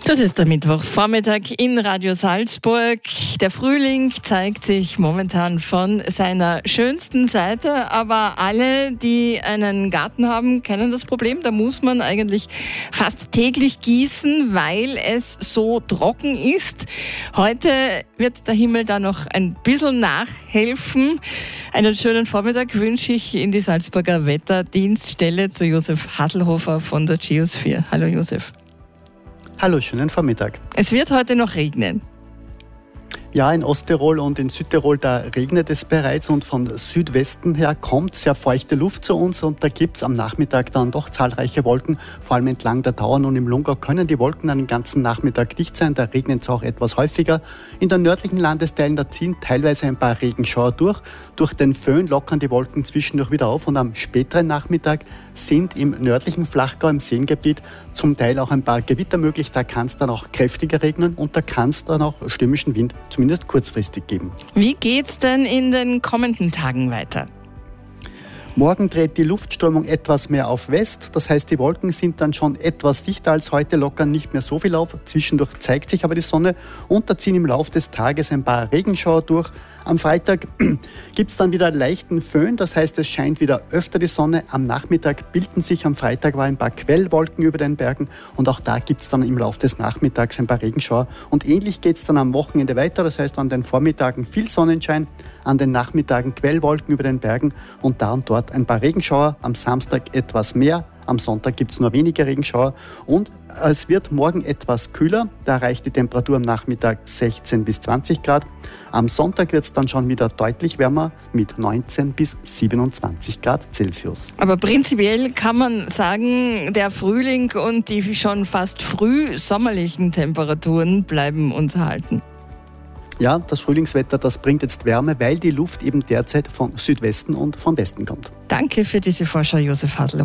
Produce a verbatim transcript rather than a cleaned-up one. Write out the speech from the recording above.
Das ist der Mittwochvormittag in Radio Salzburg. Der Frühling zeigt sich momentan von seiner schönsten Seite, aber alle, die einen Garten haben, kennen das Problem. Da muss man eigentlich fast täglich gießen, weil es so trocken ist. Heute wird der Himmel da noch ein bisschen nachhelfen. Einen schönen Vormittag wünsche ich in die Salzburger Wetterdienststelle zu Josef Hasselhofer von der Geosphere. Hallo Josef. Hallo, schönen Vormittag. Es wird heute noch regnen. Ja, in Osttirol und in Südtirol, da regnet es bereits und von Südwesten her kommt sehr feuchte Luft zu uns und da gibt es am Nachmittag dann doch zahlreiche Wolken, vor allem entlang der Tauern und im Lungau können die Wolken dann den ganzen Nachmittag dicht sein, da regnet es auch etwas häufiger. In den nördlichen Landesteilen, da ziehen teilweise ein paar Regenschauer durch. Durch den Föhn lockern die Wolken zwischendurch wieder auf und am späteren Nachmittag sind im nördlichen Flachgau, im Seengebiet, zum Teil auch ein paar Gewitter möglich. Da kann es dann auch kräftiger regnen und da kann es dann auch stürmischen Wind zumindest kurzfristig geben. Wie geht's denn in den kommenden Tagen weiter? Morgen dreht die Luftströmung etwas mehr auf West. Das heißt, die Wolken sind dann schon etwas dichter als heute, lockern nicht mehr so viel auf. Zwischendurch zeigt sich aber die Sonne und da ziehen im Laufe des Tages ein paar Regenschauer durch. Am Freitag gibt es dann wieder leichten Föhn, das heißt, es scheint wieder öfter die Sonne. Am Nachmittag bilden sich am Freitag war ein paar Quellwolken über den Bergen und auch da gibt es dann im Laufe des Nachmittags ein paar Regenschauer. Und ähnlich geht es dann am Wochenende weiter, das heißt an den Vormittagen viel Sonnenschein, an den Nachmittagen Quellwolken über den Bergen und da und dort ein paar Regenschauer, am Samstag etwas mehr, am Sonntag gibt es nur wenige Regenschauer und es wird morgen etwas kühler, da erreicht die Temperatur am Nachmittag sechzehn bis zwanzig Grad. Am Sonntag wird es dann schon wieder deutlich wärmer mit neunzehn bis siebenundzwanzig Grad Celsius. Aber prinzipiell kann man sagen, der Frühling und die schon fast früh sommerlichen Temperaturen bleiben uns erhalten. Ja, das Frühlingswetter, das bringt jetzt Wärme, weil die Luft eben derzeit von Südwesten und von Westen kommt. Danke für diese Vorschau, Josef Hasselhofer.